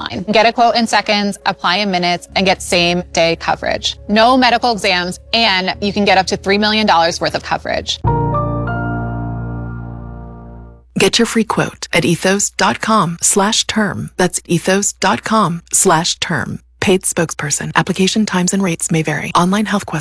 online. Get a quote in seconds, apply in minutes, and get same-day coverage. No medical exams, and you can get up to $3 million worth of coverage. Get your free quote at ethos.com/term. That's ethos.com/term. Paid spokesperson. Application times and rates may vary. Online health questions.